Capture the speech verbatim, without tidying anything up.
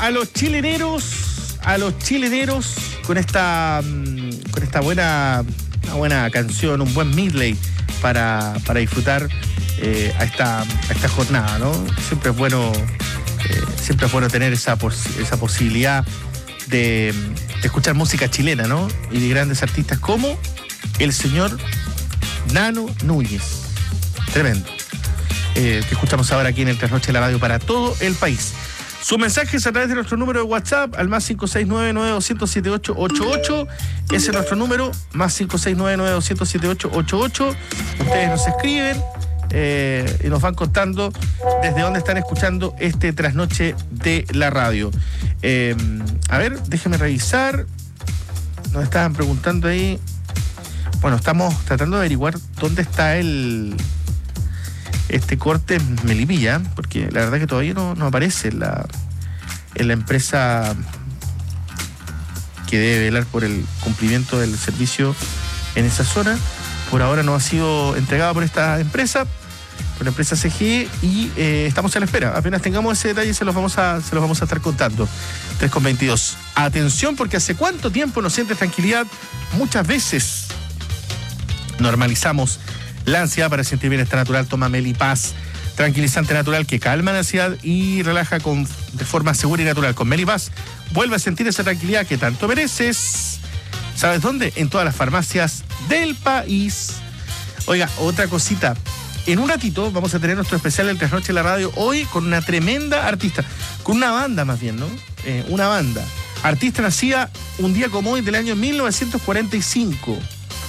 a los chileneros, a los chileneros con esta, con esta buena, una buena canción, un buen medley para, para disfrutar eh, a, esta, a esta jornada, ¿no? Siempre es bueno, eh, siempre es bueno tener esa, pos, esa posibilidad de, de escuchar música chilena, ¿no? Y de grandes artistas como el señor Nano Núñez. Tremendo. Eh, que escuchamos ahora aquí en el Trasnoche de la Radio para todo el país. Sus mensajes a través de nuestro número de WhatsApp al más cinco seis nueve, nueve dos cero siete ocho ocho ocho. Ese es nuestro número, más cinco seis nueve, nueve dos cero siete ocho ocho ocho. Ustedes nos escriben eh, y nos van contando desde dónde están escuchando este Trasnoche de la Radio. Eh, a ver, déjenme revisar. Nos estaban preguntando ahí. Bueno, estamos tratando de averiguar dónde está el... este corte en Melipilla, porque la verdad que todavía no, no aparece en la, en la empresa que debe velar por el cumplimiento del servicio en esa zona. Por ahora no ha sido entregado por esta empresa, por la empresa C G E, y eh, estamos a la espera. Apenas tengamos ese detalle se los vamos a, se los vamos a estar contando. tres con veintidós. Atención, porque hace cuánto tiempo no sientes tranquilidad. Muchas veces normalizamos la ansiedad. Para sentir bienestar natural, toma Melipaz, tranquilizante natural que calma la ansiedad y relaja con, de forma segura y natural. Con Melipaz vuelve a sentir esa tranquilidad que tanto mereces. ¿Sabes dónde? En todas las farmacias del país. Oiga, otra cosita. En un ratito vamos a tener nuestro especial del Trasnoche de la Radio, hoy con una tremenda artista, con una banda más bien, ¿no? Eh, una banda. Artista nacida un día como hoy del año mil novecientos cuarenta y cinco.